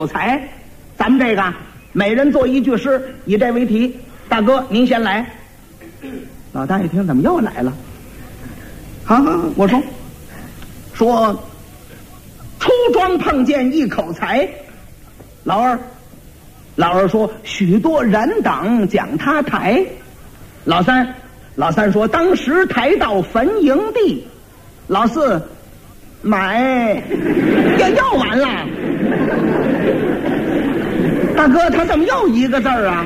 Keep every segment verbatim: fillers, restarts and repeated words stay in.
才，咱们这个每人做一句诗，以这为题。大哥，您先来。老大一听，怎么又来了？好好，我说说，出庄碰见一口才。老二，老二说许多人等将他抬。老三，老三说当时抬到坟营地。老四，买又又完了。大哥，他怎么又一个字儿啊？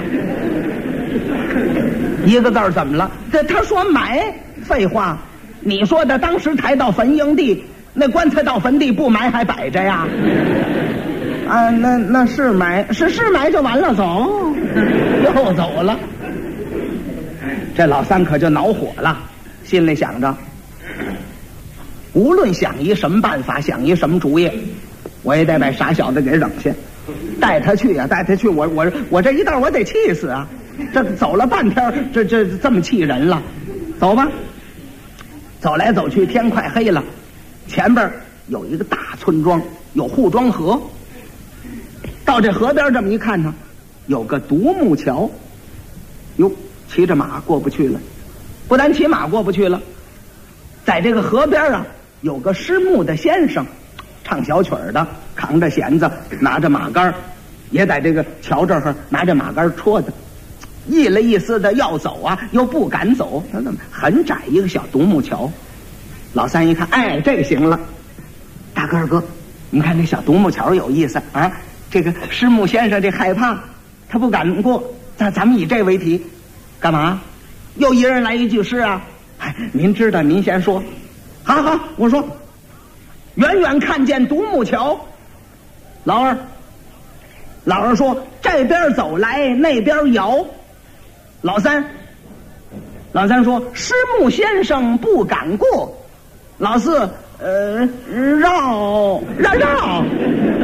一个字儿怎么了？这他说埋，废话，你说的当时抬到坟营地，那棺材到坟地不埋还摆着呀？啊，那那是埋，是是埋就完了，走，又走了。这老三可就恼火了，心里想着，无论想一什么办法，想一什么主意，我也得把傻小子给扔下。带他去呀、啊，带他去！我我我这一道我得气死啊！这走了半天，这这这么气人了。走吧，走来走去，天快黑了。前边有一个大村庄，有护庄河。到这河边这么一看呢，有个独木桥。哟，骑着马过不去了。不但骑马过不去了，在这个河边啊，有个失目的先生。唱小曲儿的，扛着弦子，拿着马杆，也在这个桥这儿拿着马杆戳的，意了意思的要走啊，又不敢走。他怎么很窄一个小独木桥？老三一看，哎，这个行了。大哥二哥，你看这小独木桥有意思啊！这个失目先生这害怕，他不敢过。咱咱们以这为题，干嘛？又一人来一句诗啊！哎，您知道，您先说。好好，我说。远远看见独木桥，老二，老二说这边走来那边摇。老三，老三说失目先生不敢过。老四，呃，绕绕绕。